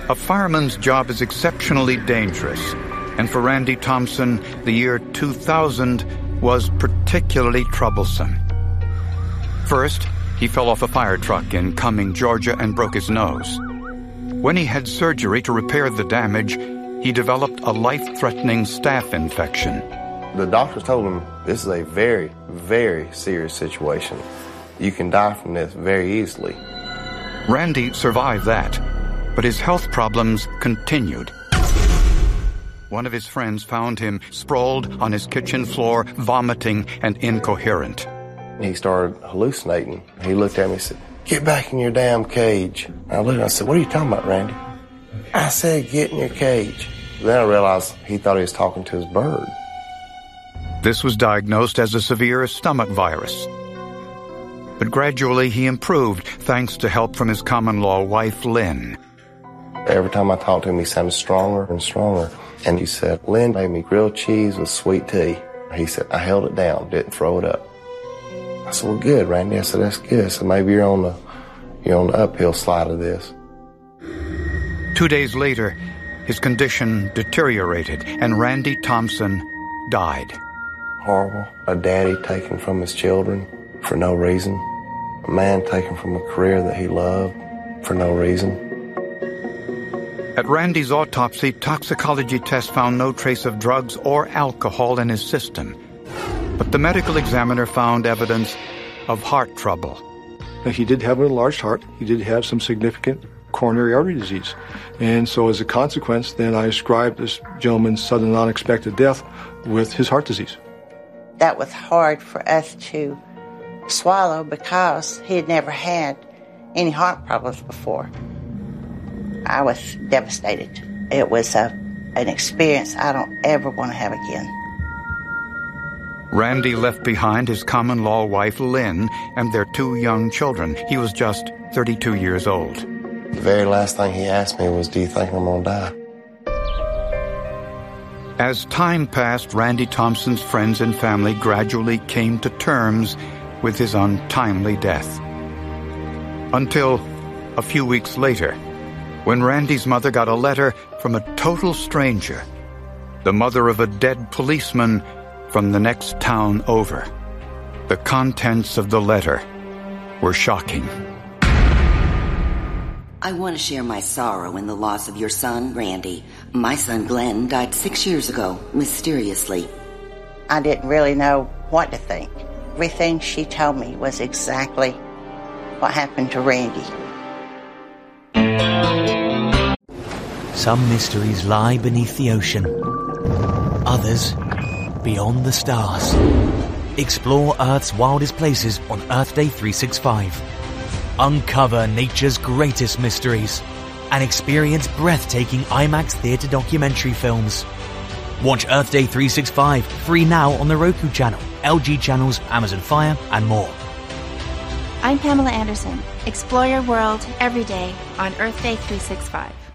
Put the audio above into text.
A fireman's job is exceptionally dangerous, and for Randy Thompson, the year 2000 was particularly troublesome. First, he fell off a fire truck in Cumming, Georgia, and broke his nose. When he had surgery to repair the damage, he developed a life-threatening staph infection. The doctors told him, this is a very, very serious situation. You can die from this very easily. Randy survived that, but his health problems continued. One of his friends found him sprawled on his kitchen floor, vomiting and incoherent. He started hallucinating. He looked at me and said, "Get back in your damn cage." I looked and I said, "What are you talking about, Randy?" I said, "Get in your cage." Then I realized he thought he was talking to his bird. This was diagnosed as a severe stomach virus. But gradually he improved thanks to help from his common-law wife, Lynn. Every time I talked to him, he sounded stronger and stronger. And he said, "Lynn made me grilled cheese with sweet tea." He said, "I held it down, didn't throw it up." I said, "Well, good, Randy." I said, "That's good." I said, "Maybe you're on the uphill slide of this." 2 days later, his condition deteriorated, and Randy Thompson died. Horrible. A daddy taken from his children for no reason. A man taken from a career that he loved for no reason. At Randy's autopsy, toxicology tests found no trace of drugs or alcohol in his system. But the medical examiner found evidence of heart trouble. He did have an enlarged heart. He did have some significant coronary artery disease. And so as a consequence, then I ascribed this gentleman's sudden unexpected death with his heart disease. That was hard for us to swallow because he had never had any heart problems before. I was devastated. It was an experience I don't ever want to have again. Randy left behind his common-law wife, Lynn, and their 2 young children. He was just 32 years old. The very last thing he asked me was, "Do you think I'm going to die?" As time passed, Randy Thompson's friends and family gradually came to terms with his untimely death. Until a few weeks later, when Randy's mother got a letter from a total stranger, the mother of a dead policeman from the next town over. The contents of the letter were shocking. I want to share my sorrow in the loss of your son, Randy. My son, Glenn, died 6 years ago, mysteriously. I didn't really know what to think. Everything she told me was exactly what happened to Randy. Some mysteries lie beneath the ocean. Others beyond the stars. Explore Earth's wildest places on Earth Day 365. Uncover nature's greatest mysteries and experience breathtaking IMAX theatre documentary films. Watch Earth Day 365 free now on the Roku channel, LG channels, Amazon Fire, and more. I'm Pamela Anderson. Explore your world every day on Earth Day 365.